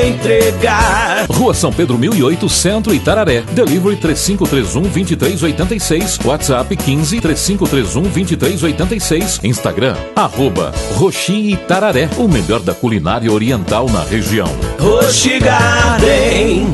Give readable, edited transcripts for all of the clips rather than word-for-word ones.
entregar. Rua São Pedro 1008, Centro, Itararé. Delivery 3531-2386. WhatsApp 15 3531-2386. Instagram, @Roxi Itararé. O melhor da culinária oriental na região. Roxi Garden.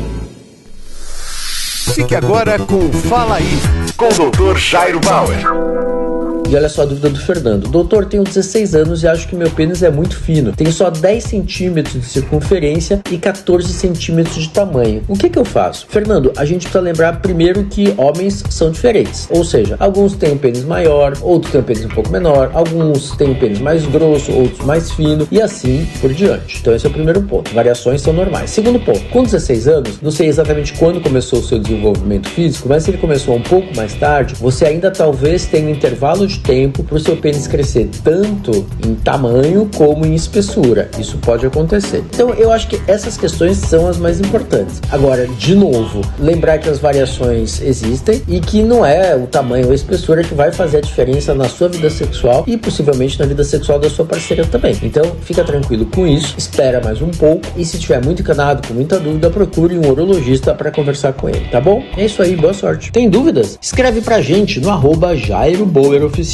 Fique agora com Fala Aí, com o Dr. Jairo Bauer. E olha só a dúvida do Fernando. Doutor, tenho 16 anos e acho que meu pênis é muito fino. Tenho só 10 centímetros de circunferência e 14 centímetros de tamanho. O que eu faço? Fernando, a gente precisa lembrar primeiro que homens são diferentes. Ou seja, alguns têm um pênis maior, outros têm um pênis um pouco menor, alguns têm um pênis mais grosso, outros mais fino e assim por diante. Então esse é o primeiro ponto. Variações são normais. Segundo ponto, com 16 anos, não sei exatamente quando começou o seu desenvolvimento físico, mas se ele começou um pouco mais tarde, você ainda talvez tenha um intervalo de tempo para o seu pênis crescer tanto em tamanho como em espessura. Isso pode acontecer. Então eu acho que essas questões são as mais importantes. Agora, de novo, lembrar que as variações existem e que não é o tamanho ou a espessura que vai fazer a diferença na sua vida sexual e possivelmente na vida sexual da sua parceira também. Então fica tranquilo com isso, espera mais um pouco e se tiver muito encanado, com muita dúvida, procure um urologista para conversar com ele, tá bom? É isso aí, boa sorte. Tem dúvidas? Escreve pra gente no @JairoBauerOficial.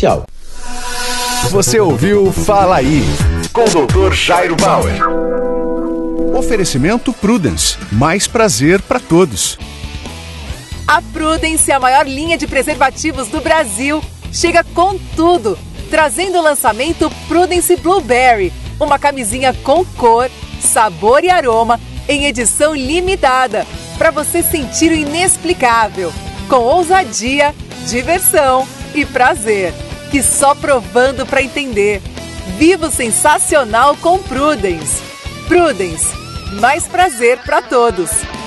Você ouviu Fala Aí, com o Dr. Jairo Bauer. Oferecimento Prudence, mais prazer para todos. A Prudence, a maior linha de preservativos do Brasil, chega com tudo, trazendo o lançamento Prudence Blueberry, uma camisinha com cor, sabor e aroma em edição limitada, para você sentir o inexplicável, com ousadia, diversão e prazer, que só provando para entender. Viva o sensacional com Prudence. Prudence, mais prazer para todos.